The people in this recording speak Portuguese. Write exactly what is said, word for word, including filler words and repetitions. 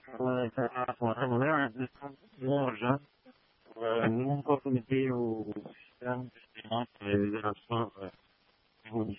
a mulher longe, não comprometer o sistema de nossa geração, os